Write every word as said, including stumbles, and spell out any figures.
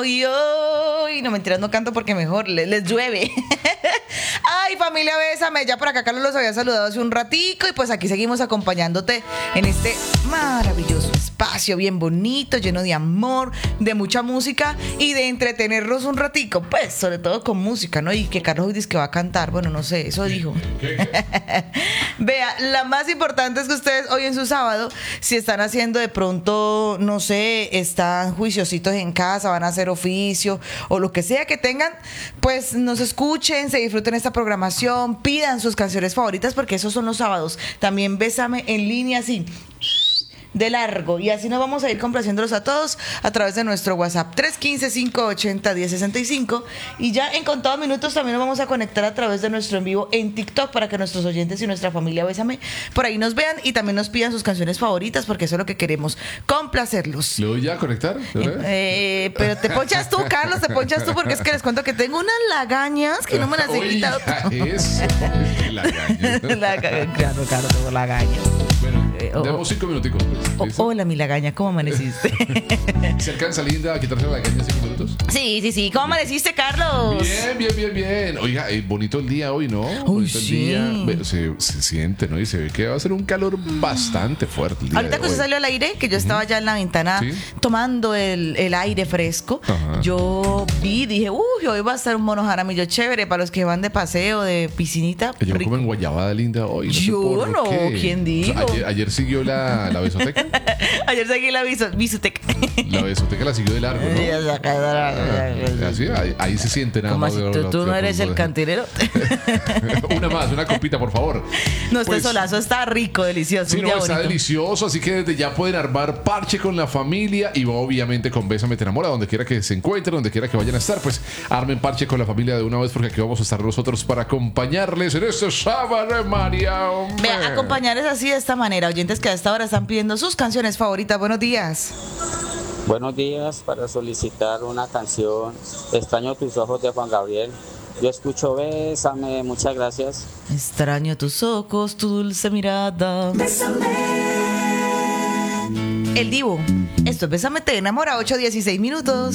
y hoy. No, mentiras, no canto porque mejor les, les llueve. Ay, familia, bésame. Ya por acá Carlos los había saludado hace un ratico y pues aquí seguimos acompañándote en este maravilloso espacio bien bonito, lleno de amor, de mucha música y de entretenernos un ratico, pues sobre todo con música, ¿no? Y que Carlos hoy dice que va a cantar, bueno, no sé, eso dijo. Vea, la más importante es que ustedes hoy en su sábado, si están haciendo de pronto, no sé, están juiciositos en casa, van a hacer oficio o lo que sea que tengan, pues nos escuchen, se disfruten esta programación, pidan sus canciones favoritas porque esos son los sábados. También bésame en línea así de largo y así nos vamos a ir complaciéndolos a todos a través de nuestro WhatsApp tres uno cinco, cinco ocho cero, uno cero seis cinco y ya en contados minutos también nos vamos a conectar a través de nuestro en vivo en TikTok para que nuestros oyentes y nuestra familia Bésame por ahí nos vean y también nos pidan sus canciones favoritas porque eso es lo que queremos, complacerlos. ¿Le doy ya a conectar? Eh, pero te ponchas tú, Carlos, te ponchas tú porque es que les cuento que tengo unas lagañas que no me las he quitado. Eso, lagañas. Laga, claro, claro, tengo lagañas. Bueno, Eh, oh, demos cinco minuticos. Pues, oh, hola, mi lagaña, ¿cómo amaneciste? ¿Se alcanza, Linda, a quitarse la lagaña en cinco minutos? Sí, sí, sí. ¿Cómo amaneciste, Carlos? Bien, bien, bien, bien. Oiga, eh, bonito el día hoy, ¿no? Uy, bonito sí. el día. Se, se siente, ¿no? Y se ve que va a ser un calor bastante fuerte el día Ahorita de que hoy. usted salió al aire, que yo estaba ya en la ventana ¿Sí? tomando el, el aire fresco, Ajá. yo vi, dije, uy, hoy va a ser un mono jaramillo chévere para los que van de paseo, de piscinita. Yo rico. como en guayabada, Linda, hoy. No sé Yo por no, qué. ¿quién dijo? O sea, ayer, ayer siguió la, la besoteca. Ayer seguí la viso, visoteca. La besoteca la siguió de largo, ¿no? Así, ahí, ahí se siente nada Como más. si de- tú, de- tú no de- eres de- el cantinero. Una más, una copita, por favor. No, este Pues, solazo está rico, delicioso. Sí, un no, día está bonito. delicioso, así que desde ya pueden armar parche con la familia y obviamente con Bésame Te Enamora, donde quiera que se encuentren, donde quiera que vayan a estar, pues armen parche con la familia de una vez porque aquí vamos a estar nosotros para acompañarles en este sábado, María. hombre. Vea, acompañarles así de esta manera, oyentes que a esta hora están pidiendo sus canciones favoritas. Buenos días. Buenos días, para solicitar una canción Extraño tus ojos de Juan Gabriel. Yo escucho Bésame, muchas gracias. Extraño tus ojos, tu dulce mirada. El Divo. Esto es Bésame Te Enamora, ocho dieciséis minutos.